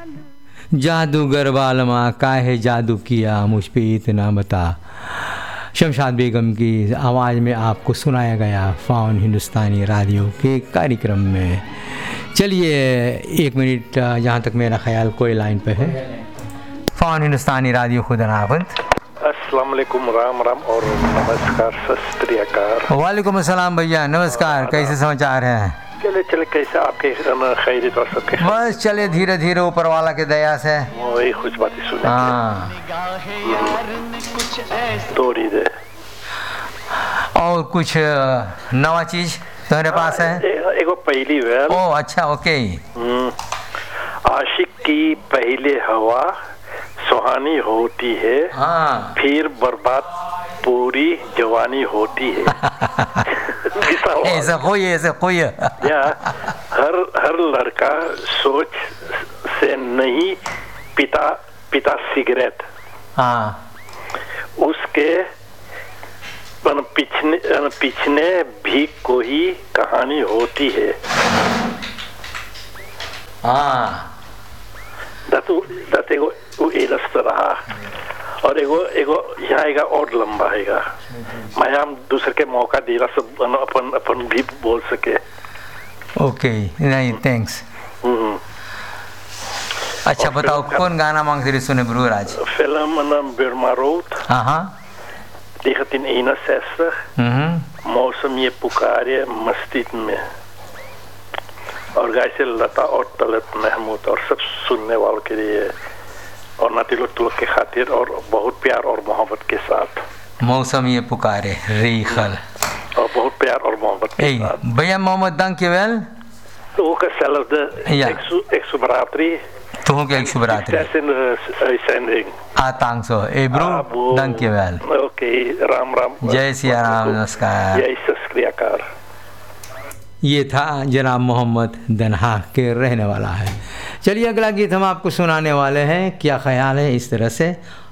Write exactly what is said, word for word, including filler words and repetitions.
जादूगर बालमा काहे जादू किया मुझ पे इतना बता, शमशाद बेगम की आवाज़ में आपको सुनाया गया फ़ॉन हिंदुस्तानी रेडियो के कार्यक्रम में। चलिए एक मिनट, जहाँ तक मेरा ख्याल कोई लाइन पे है। फ़ॉन हिंदुस्तानी रेडियो, खुदा नाफिज़। अस्सलाम वालेकुम, राम राम और नमस्कार, सत श्री अकाल। वालेकुम अस्सलाम भैया, नमस्कार। कैसे समाचार हैं? चले चले कैसे आपके खैरियत और सबके? बस चले धीरे धीरे ऊपर वाला के दया से। वही कुछ बातें सुने। हाँ, तोड़ी दे और कुछ नवा चीज तुम्हारे पास है? एक पहली वेल। ओ अच्छा, ओके। आशिक की पहले हवा सुहानी होती है, हाँ, फिर बर्बाद पूरी जवानी होती है। ऐसा कोई ऐसा कोई या हर हर लड़का सोच से नहीं पीता पीता सिगरेट। हाँ, उसके पिछने पिछने भी कोई कहानी होती है। हाँ, दातु दाते को वो एलस्त रहा और एगो एगो यहाँ एगा और लंबा हैगा। मैं हम दूसरे के मौका दिला सब अपन अपन भी बोल सके। ओके, नहीं थैंक्स। अच्छा बताओ कौन गाना मांग रही सुने ब्रो आज? फिल्म नाम बिरमा रोड। हाँ हाँ, negentien eenenzestig। हम्म, मौसम ये पुकारे मस्जिद में, और गाय से लता और तलत महमूद और सब सुनने वालों के लिए और नातिलो तुलक के खातिर और बहुत प्यार और मोहब्बत के साथ। मौसम ये पुकारे रेखल और बहुत प्यार और मोहब्बत के साथ। भैया मोहम्मद dankjewel। तो वो hetzelfde, Ja. ik zo ik zo beratri. तो हो क्या शुभ रात्रि। Succes in de uitzending. Ah, thanks so. Hey bro, Abo. dankjewel। Okay, Ram Ram. जय सिया राम, नमस्कार। जय सस्क्रियाकार। ये था जनाब मोहम्मद दनहा के रहने वाला है। चलिए अगला गीत हम आपको सुनाने वाले हैं, क्या ख्याल है इस तरह से।